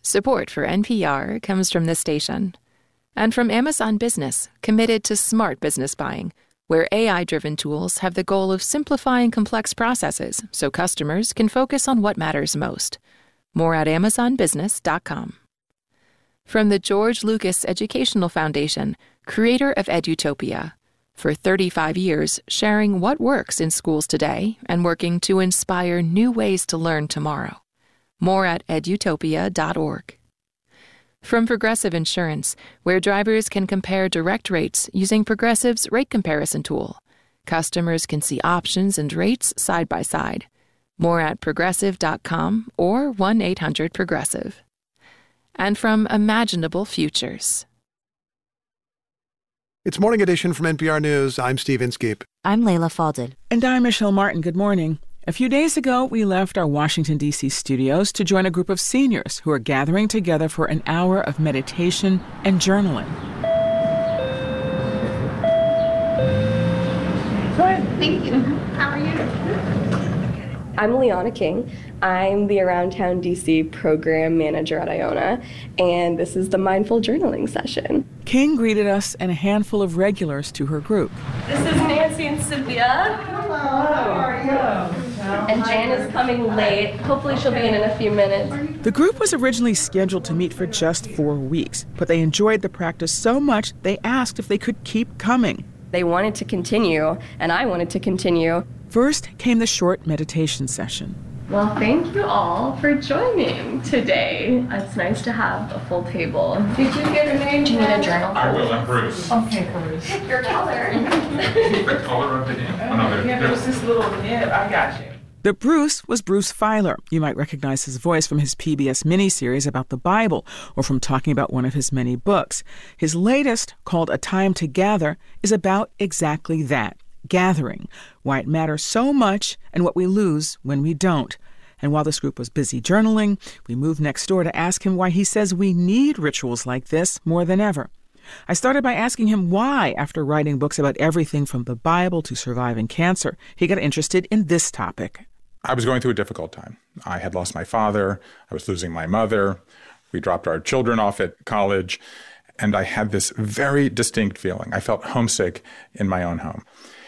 Support for NPR comes from this station and from Amazon Business, committed to smart business buying, where AI-driven tools have the goal of simplifying complex processes so customers can focus on what matters most. More at amazonbusiness.com. From the George Lucas Educational Foundation, creator of Edutopia. For 35 years, sharing what works in schools today and working to inspire new ways to learn tomorrow. More at edutopia.org. From Progressive Insurance, where drivers can compare direct rates using Progressive's rate comparison tool. Customers can see options and rates side by side. More at progressive.com or 1-800-PROGRESSIVE. And from Imaginable Futures. It's Morning Edition from NPR News. I'm Steve Inskeep. I'm Layla Falded. And I'm Michelle Martin. Good morning. A few days ago, we left our Washington, D.C. studios to join a group of seniors who are gathering together for an hour of meditation and journaling. Go ahead. Thank you. How are you? I'm Liana King. I'm the Around Town DC program manager at Iona, and this is the Mindful Journaling session. King greeted us and a handful of regulars to her group. This is Nancy and Cynthia. Hello, how are you? And Jan is coming late. Hopefully she'll be in a few minutes. The group was originally scheduled to meet for just 4 weeks, but they enjoyed the practice so much they asked if they could keep coming. They wanted to continue, and I wanted to continue. First came the short meditation session. Well, thank you all for joining today. It's nice to have a full table. Did you get a name? Do you need a journal? I will, I'm Bruce. Okay, Bruce. Your color. The color of the name? Yeah, there's this little nib. I got you. The Bruce was Bruce Feiler. You might recognize his voice from his PBS miniseries about the Bible or from talking about one of his many books. His latest, called A Time to Gather, is about exactly that, gathering, why it matters so much and what we lose when we don't. And while this group was busy journaling, we moved next door to ask him why he says we need rituals like this more than ever. I started by asking him why, after writing books about everything from the Bible to surviving cancer, he got interested in this topic. I was going through a difficult time. I had lost my father. I was losing my mother. We dropped our children off at college. And I had this very distinct feeling. I felt homesick in my own home.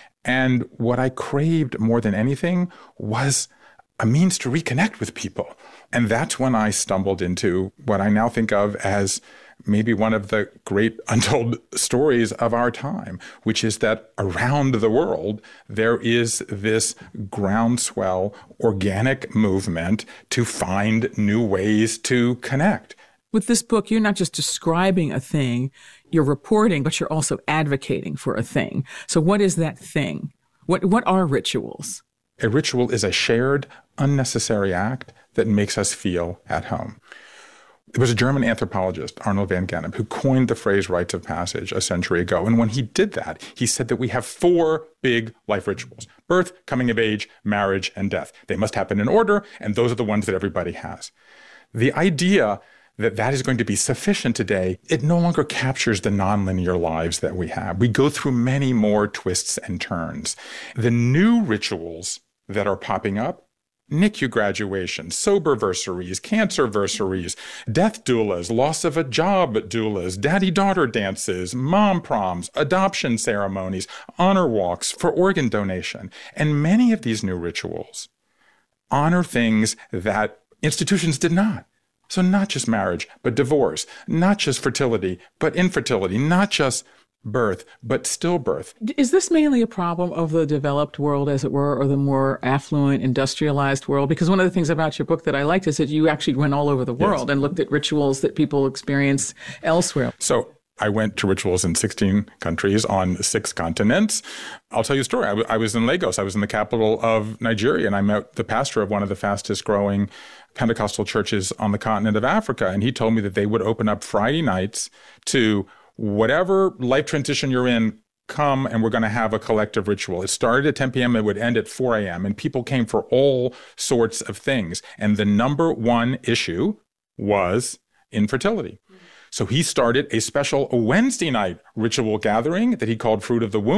And what I craved more than anything was a means to reconnect with people. And that's when I stumbled into what I now think of as maybe one of the great untold stories of our time, which is that around the world, there is this groundswell organic movement to find new ways to connect. With this book, you're not just describing a thing, you're reporting, but you're also advocating for a thing. So what is that thing? What are rituals? A ritual is a shared, unnecessary act that makes us feel at home. There was a German anthropologist, Arnold van Gennep, who coined the phrase rites of passage a century ago. And when he did that, he said that we have 4 big life rituals: birth, coming of age, marriage, and death. They must happen in order, and those are the ones that everybody has. The idea that that is going to be sufficient today, it no longer captures the nonlinear lives that we have. We go through many more twists and turns. The new rituals that are popping up: NICU graduations, soberversaries, cancerversaries, death doulas, loss of a job doulas, daddy-daughter dances, mom proms, adoption ceremonies, honor walks for organ donation. And many of these new rituals honor things that institutions did not. So not just marriage, but divorce, not just fertility, but infertility, not just birth, but stillbirth. Is this mainly a problem of the developed world, as it were, or the more affluent, industrialized world? Because one of the things about your book that I liked is that you actually went all over the world and looked at rituals that people experience elsewhere. So I went to rituals in 16 countries on 6 continents. I'll tell you a story. I was in Lagos. I was in the capital of Nigeria, and I met the pastor of one of the fastest growing Pentecostal churches on the continent of Africa. And he told me that they would open up Friday nights to whatever life transition you're in, come and we're going to have a collective ritual. It started at 10 p.m. It would end at 4 a.m. And people came for all sorts of things. And the number one issue was infertility. So he started a special Wednesday night ritual gathering that he called Fruit of the Womb.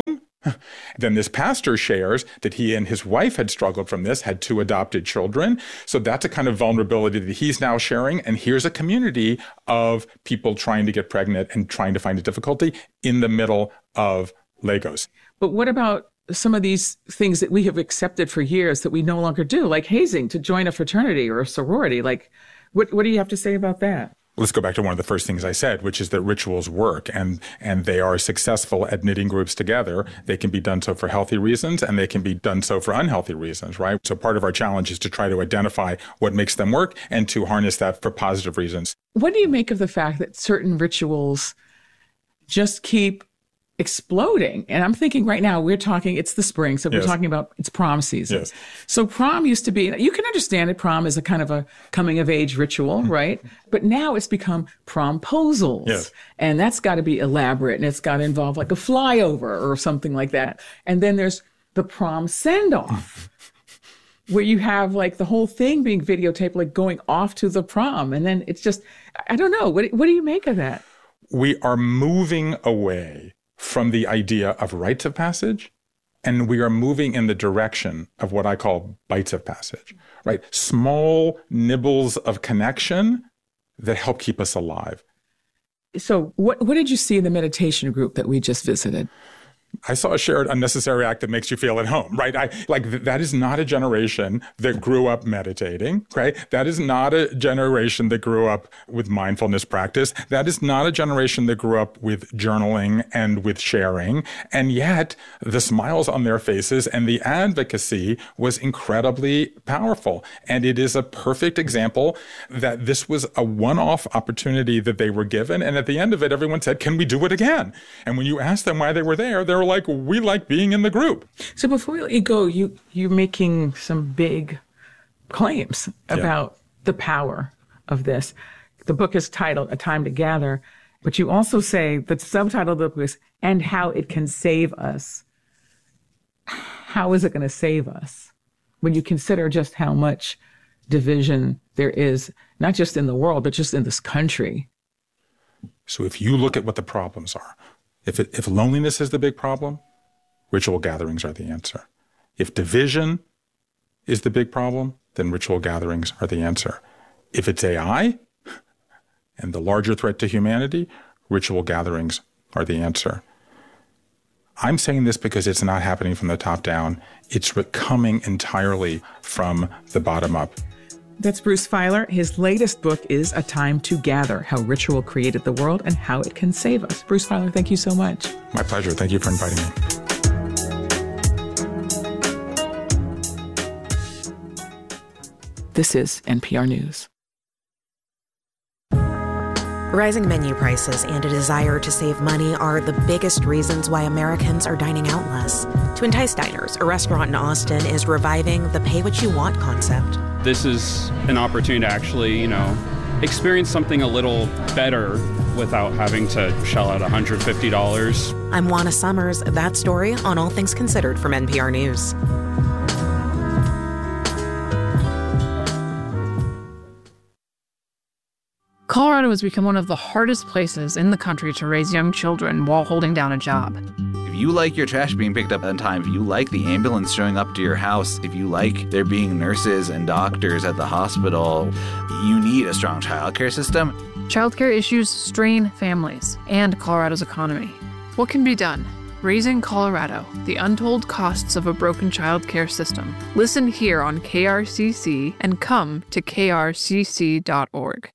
Then this pastor shares that he and his wife had struggled from this, had 2 adopted children. So that's a kind of vulnerability that he's now sharing. And here's a community of people trying to get pregnant and trying to find a difficulty in the middle of Legos. But what about some of these things that we have accepted for years that we no longer do, like hazing to join a fraternity or a sorority? Like, what do you have to say about that? Let's go back to one of the first things I said, which is that rituals work and they are successful at knitting groups together. They can be done so for healthy reasons and they can be done so for unhealthy reasons, right? So part of our challenge is to try to identify what makes them work and to harness that for positive reasons. What do you make of the fact that certain rituals just keep exploding? And I'm thinking right now, it's the spring, so we're talking about it's prom season. Yes. So prom used to be, you can understand it, prom is a kind of a coming of age ritual, right? But now it's become promposals. Yes. And that's got to be elaborate and it's got to involve like a flyover or something like that. And then there's the prom send-off. Where you have like the whole thing being videotaped, like going off to the prom. And then it's just, I don't know. What do you make of that? We are moving away from the idea of rites of passage, and we are moving in the direction of what I call bites of passage, right? Small nibbles of connection that help keep us alive. So what did you see in the meditation group that we just visited? I saw a shared unnecessary act that makes you feel at home, right? That is not a generation that grew up meditating, right? That is not a generation that grew up with mindfulness practice. That is not a generation that grew up with journaling and with sharing. And yet the smiles on their faces and the advocacy was incredibly powerful. And it is a perfect example that this was a one-off opportunity that they were given. And at the end of it, everyone said, can we do it again? And when you asked them why they were there, they were like, we like being in the group. So before we let you go, you're making some big claims about the power of this. The book is titled A Time to Gather, but you also say the subtitle of the book is And How It Can Save Us. How is it going to save us when you consider just how much division there is, not just in the world, but just in this country? So if you look at what the problems are, if loneliness is the big problem, ritual gatherings are the answer. If division is the big problem, then ritual gatherings are the answer. If it's AI and the larger threat to humanity, ritual gatherings are the answer. I'm saying this because it's not happening from the top down. It's coming entirely from the bottom up. That's Bruce Feiler. His latest book is A Time to Gather, How Ritual Created the World and How It Can Save Us. Bruce Feiler, thank you so much. My pleasure. Thank you for inviting me. This is NPR News. Rising menu prices and a desire to save money are the biggest reasons why Americans are dining out less. To entice diners, a restaurant in Austin is reviving the pay what you want concept. This is an opportunity to actually, experience something a little better without having to shell out $150. I'm Juana Summers. That story on All Things Considered from NPR News. Colorado has become one of the hardest places in the country to raise young children while holding down a job. If you like your trash being picked up on time, if you like the ambulance showing up to your house, if you like there being nurses and doctors at the hospital, you need a strong childcare system. Childcare issues strain families and Colorado's economy. What can be done? Raising Colorado, the untold costs of a broken childcare system. Listen here on KRCC and come to krcc.org.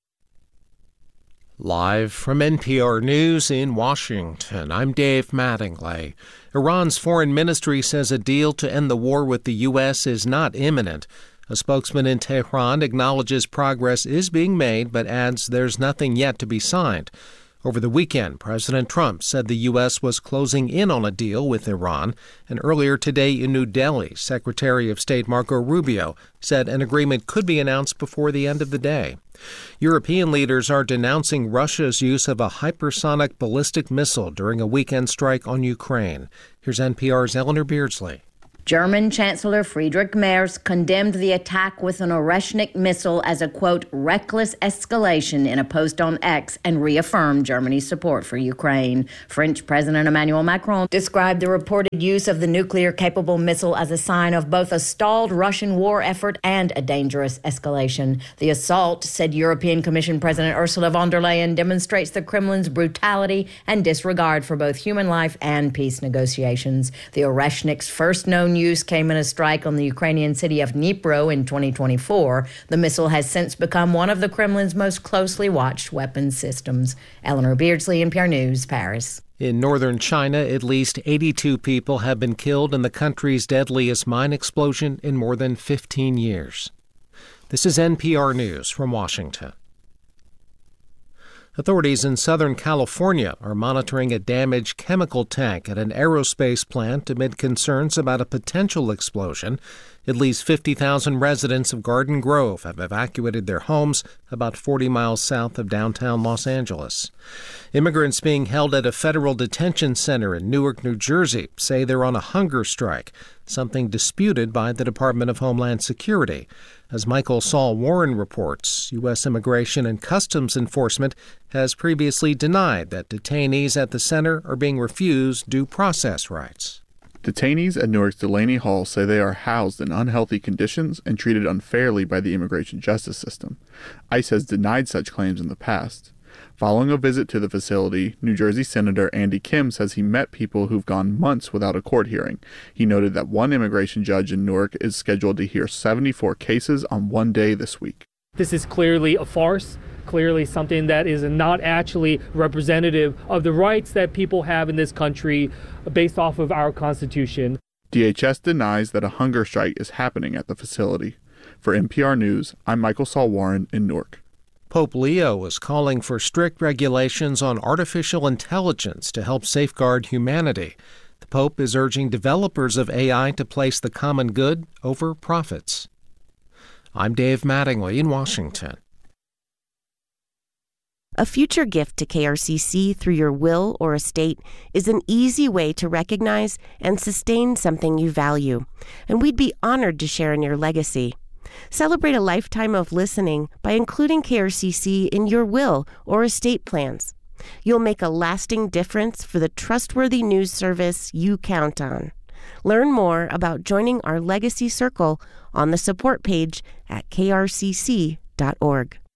Live from NPR News in Washington, I'm Dave Mattingly. Iran's foreign ministry says a deal to end the war with the U.S. is not imminent. A spokesman in Tehran acknowledges progress is being made, but adds there's nothing yet to be signed. Over the weekend, President Trump said the U.S. was closing in on a deal with Iran, and earlier today in New Delhi, Secretary of State Marco Rubio said an agreement could be announced before the end of the day. European leaders are denouncing Russia's use of a hypersonic ballistic missile during a weekend strike on Ukraine. Here's NPR's Eleanor Beardsley. German Chancellor Friedrich Merz condemned the attack with an Oreshnik missile as a, quote, reckless escalation in a post on X and reaffirmed Germany's support for Ukraine. French President Emmanuel Macron described the reported use of the nuclear-capable missile as a sign of both a stalled Russian war effort and a dangerous escalation. The assault, said European Commission President Ursula von der Leyen, demonstrates the Kremlin's brutality and disregard for both human life and peace negotiations. The Oreshnik's first known use came in a strike on the Ukrainian city of Dnipro in 2024. The missile has since become one of the Kremlin's most closely watched weapons systems. Eleanor Beardsley, NPR News, Paris. In northern China, at least 82 people have been killed in the country's deadliest mine explosion in more than 15 years. This is NPR News from Washington. Authorities in Southern California are monitoring a damaged chemical tank at an aerospace plant amid concerns about a potential explosion. At least 50,000 residents of Garden Grove have evacuated their homes about 40 miles south of downtown Los Angeles. Immigrants being held at a federal detention center in Newark, New Jersey, say they're on a hunger strike, something disputed by the Department of Homeland Security. As Michael Saul Warren reports, U.S. Immigration and Customs Enforcement has previously denied that detainees at the center are being refused due process rights. Detainees at Newark's Delaney Hall say they are housed in unhealthy conditions and treated unfairly by the immigration justice system. ICE has denied such claims in the past. Following a visit to the facility, New Jersey Senator Andy Kim says he met people who've gone months without a court hearing. He noted that one immigration judge in Newark is scheduled to hear 74 cases on one day this week. This is clearly a farce, clearly something that is not actually representative of the rights that people have in this country based off of our Constitution. DHS denies that a hunger strike is happening at the facility. For NPR News, I'm Michael Saul Warren in Newark. Pope Leo is calling for strict regulations on artificial intelligence to help safeguard humanity. The Pope is urging developers of AI to place the common good over profits. I'm Dave Mattingly in Washington. A future gift to KRCC through your will or estate is an easy way to recognize and sustain something you value, and we'd be honored to share in your legacy. Celebrate a lifetime of listening by including KRCC in your will or estate plans. You'll make a lasting difference for the trustworthy news service you count on. Learn more about joining our Legacy Circle on the support page at krcc.org.